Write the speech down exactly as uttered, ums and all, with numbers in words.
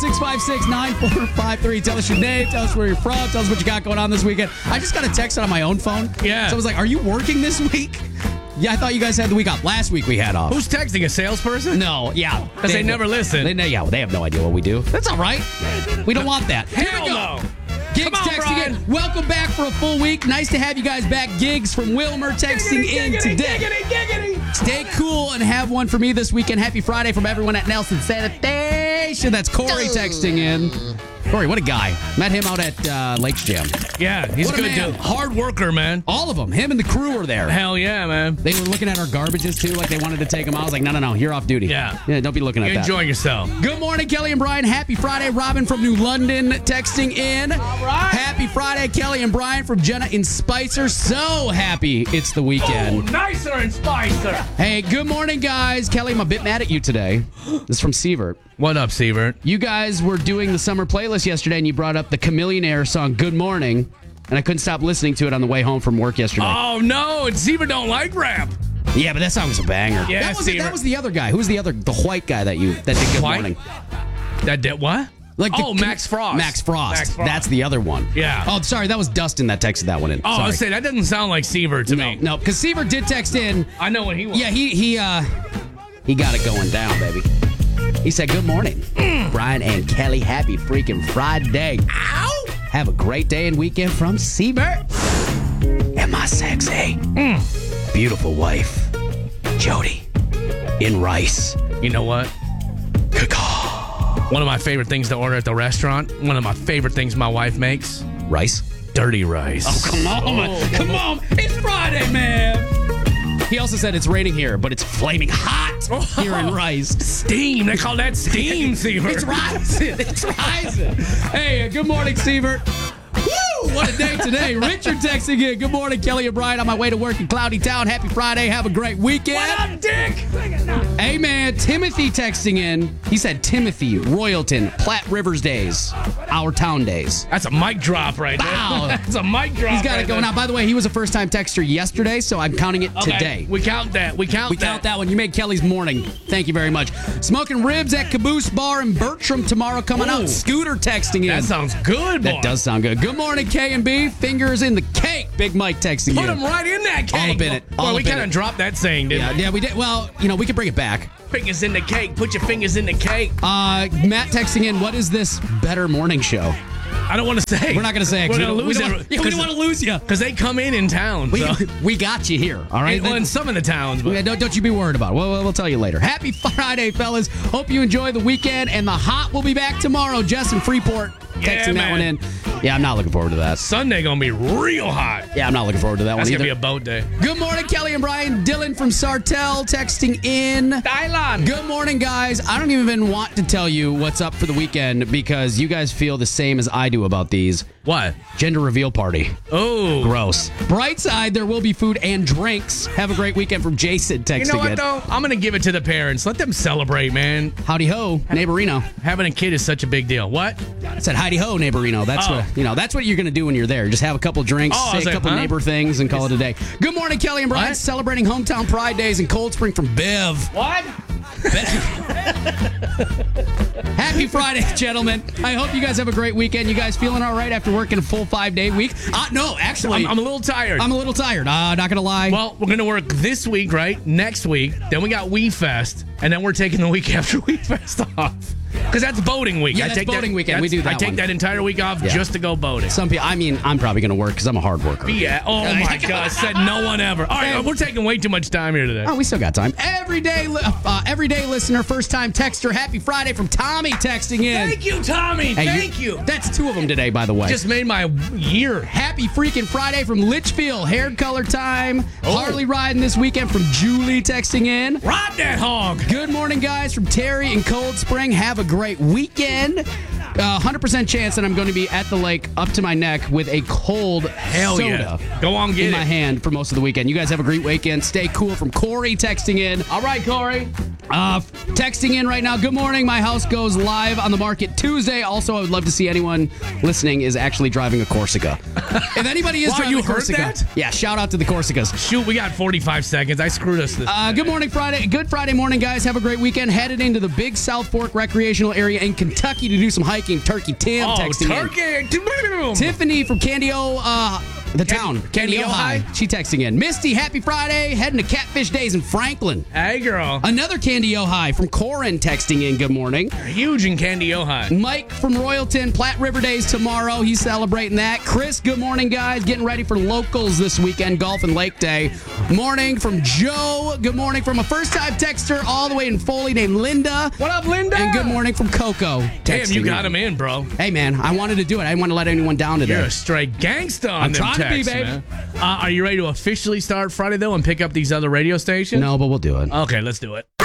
six five six, nine four five three. Tell us your name. Tell us where you're from. Tell us what you got going on this weekend. I just got a text on my own phone. Yeah. So I was like, are you working this week? Yeah, I thought you guys had the week off. Last week we had off. Who's texting? A salesperson? No, yeah. Because they, they never listen. They, yeah, well, they have no idea what we do. That's all right. We don't want that. Hell Here we go. no. Gigs Come on, texting Brian. in. Welcome back for a full week. Nice to have you guys back. Gigs from Wilmer texting Giggity, in giggity, today. giggity, giggity. Stay cool and have one for me this weekend. Happy Friday from everyone at Nelson Sanitation. That's Corey texting in. Corey, what a guy. Met him out at uh, Lakes Jam. Yeah, he's What a a good man. dude. Hard worker, man. All of them. Him and the crew were there. Hell yeah, man. They were looking at our garbages, too, like they wanted to take them out. I was like, no, no, no, you're off duty. Yeah. Yeah, don't be looking at You're that. enjoying yourself. Good morning, Kelly and Brian. Happy Friday. Robin from New London texting in. All right. Happy Friday, Kelly and Brian from Jenna in Spicer. So happy it's the Oh, weekend. nicer and spicier. Hey, good morning, guys. Kelly, I'm a bit mad at you today. This is from Sievert. What up, Sievert? You guys were doing the summer playlist yesterday, and you brought up the Chameleonaire song Good Morning, and I couldn't stop listening to it on the way home from work yesterday. Oh, no. And Sievert don't like rap. Yeah, but that song was a banger. Yeah, that was, Sievert. that was the other guy. Who was the other, the white guy that you that did Good White? Morning? That did what? Like the, oh, Max Frost. Max Frost. Max Frost. That's the other one. Yeah. Oh, sorry, that was Dustin that texted that one in. Oh, I sorry. was saying, that doesn't sound like Sievert to no, me. no, because Seaver did text in. I know what he wants. Yeah, he he uh he got it going down, baby. He said, "Good morning, Mm. Brian and Kelly. Happy freaking Friday. Ow! Have a great day and weekend from Seaver and my sexy, Mm. beautiful wife, Jody, in Rice. You know what? Caw-caw. One of my favorite things to order at the restaurant, one of my favorite things my wife makes, Rice. dirty rice. Oh, come on, man. Come on. It's Friday, man. He also said it's raining here, but it's flaming hot here in Rice. Steam. They call that steam, Sievert. It's rising. It's rising. Hey, uh, good morning, Sievert. Woo! What a day today. Richard texting in. Good morning, Kelly and Brian. On my way to work in Cloudy Town. Happy Friday. Have a great weekend. What up, Dick? Hey, man. Timothy texting in. He said Timothy, Royalton, Platte Rivers days, our town days. That's a mic drop right there. Wow. That's a mic drop. He's got right it going there. on. By the way, he was a first-time texter yesterday, so I'm counting it Okay, today. We count that. We count We that. count that one. You made Kelly's morning. Thank you very much. Smoking ribs at Caboose Bar in Bertram tomorrow coming Ooh. out. Scooter texting in. That sounds good, boy. That does sound good. Good morning, K and B. Fingers in the cake. Big Mike texting Put in. him right in that cake. All up in it. Boy, All we up in kind of it. dropped that saying, didn't Yeah, we? yeah, we did. Well, you know, we could bring it back. Fingers in the cake. Put your fingers in the cake. Uh, Matt texting in. What is this better morning show? I don't want to say. We're not going to say it. 'cause We're we going to don't- lose we don't, it. Yeah, we don't want to lose you. Because they come in in town. We, so. we got you here. All right. well, in some of the towns. But Yeah, don't, don't you be worried about it. We'll, we'll tell you later. Happy Friday, fellas. Hope you enjoy the weekend. And the hot will be back tomorrow. Jess in Freeport Yeah, texting that one man. in. Yeah, I'm not looking forward to that. Sunday going to be real hot. Yeah, I'm not looking forward to that That's one going to either. be a boat day. Good morning, Kelly and Brian. Dylan from Sartell texting in. Thailand. Good morning, guys. I don't even want to tell you what's up for the weekend because you guys feel the same as I do about these. What? Gender reveal party. Oh. Gross. Bright side, there will be food and drinks. Have a great weekend from Jason texting You know what, in. though? I'm going to give it to the parents. Let them celebrate, man. Howdy ho, neighborino. Having a kid is such a big deal. What? I said howdy ho, neighborino. That's Oh. what you know. That's what you're gonna do when you're there. Just have a couple drinks, Oh, I say was a like, couple huh? neighbor things, and call it a day. Good morning, Kelly and Brian. What? Celebrating hometown Pride Days in Cold Spring from Bev. What? Happy Friday, gentlemen. I hope you guys have a great weekend. You guys feeling all right after working a full five day week? Uh, no, actually, I'm, I'm a little tired. I'm a little tired. Uh, not gonna lie. Well, we're going to work this week, right? Next week. Then we got Wee Fest. And then we're taking the week after Wee Fest off. Because that's boating week. Yeah, I that's take boating that, weekend. We that's- do that I take one. that entire week off Yeah. just to go boating. Some people. I mean, I'm probably gonna work because I'm a hard worker. Yeah. Oh, my God. Said no one ever. All right. We're taking way too much time here today. Oh, we still got time. Everyday, li- uh, everyday listener, first time texter. Happy Friday from Tommy texting in. Thank you, Tommy. Hey, Thank you. That's two of them today, by the way. Just made my year. Happy freaking Friday from Litchfield. Hair color time. Oh. Harley riding this weekend from Julie texting in. Ride that hog. Good morning, guys, from Terry in Cold Spring. Have a great weekend. Uh, one hundred percent chance that I'm going to be at the lake up to my neck with a cold Hell soda yeah. Go on, get in it. my hand for most of the weekend. You guys have a great weekend. Stay cool from Corey texting in. All right, Corey. Uh, texting in right now. Good morning. My house goes live on the market Tuesday. Also, I would love to see anyone listening is actually driving a Corsica. If anybody is Wow, driving you a heard Corsica, that? yeah, shout out to the Corsicas. Shoot, we got forty-five seconds. I screwed us this. Uh, good morning, Friday. Good Friday morning, guys. Have a great weekend. Headed into the Big South Fork recreational area in Kentucky to do some hiking. Turkey Tim oh, texting in. turkey. Tiffany from Candio, uh, the town. Candio High. She texting in. Misty, happy Friday. Heading to Catfish Days in Franklin. Hey, girl. Another Candio High from Corin texting in. Good morning. Huge in Candy Ojai. Mike from Royalton, Platte River Days tomorrow. He's celebrating that. Chris, good morning, guys. Getting ready for locals this weekend, Golf and Lake Day. Morning from Joe. Good morning from a first-time texter all the way in Foley named Linda. What up, Linda? And good morning from Coco. Damn, you got in. him in, bro. Hey, man, I wanted to do it. I didn't want to let anyone down today. You're a straight gangsta on I'm them trying to be, texts, baby. man. Uh, are you ready to officially start Friday, though, and pick up these other radio stations? No, but we'll do it. Okay, let's do it.